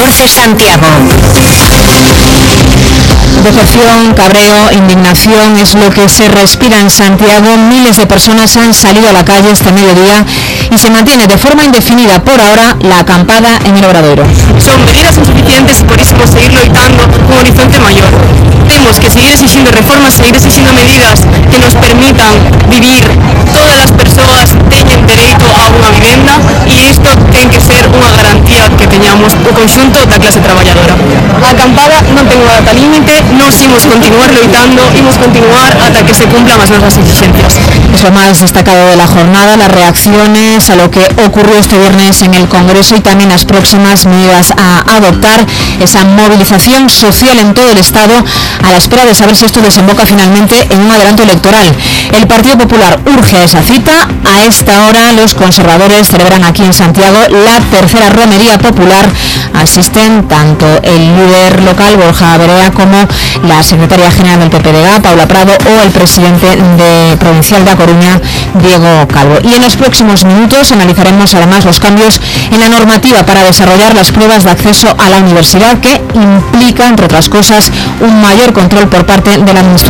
14 Santiago. Decepción, cabreo, indignación es lo que se respira en Santiago. Miles de personas han salido a la calle este mediodía y se mantiene de forma indefinida por ahora la acampada en el Obradoiro. Son medidas insuficientes y por eso seguir loitando con horizonte mayor. Temos que seguir exigindo reformas, seguir exigindo medidas que nos permitan vivir. Todas as persoas teñen dereito a unha vivenda e isto ten que ser unha garantía que teñamos o conxunto da clase traballadora. A acampada non ten unha data límite, nos imos continuar loitando, imos continuar ata que se cumplan as nosas exigencias. Es lo más destacado de la jornada, las reacciones a lo que ocurrió este viernes en el Congreso y también las próximas medidas a adoptar, esa movilización social en todo el Estado a la espera de saber si esto desemboca finalmente en un adelanto electoral. El Partido Popular urge a esa cita. A esta hora los conservadores celebran aquí en Santiago la tercera romería popular. Asisten tanto el líder local Borja Berea como la secretaria general del PPDG, Paula Prado, o el presidente provincial de A Coruña, Diego Calvo. Y en los próximos minutos analizaremos además los cambios en la normativa para desarrollar las pruebas de acceso a la universidad, que implica, entre otras cosas, un mayor control por parte de la administración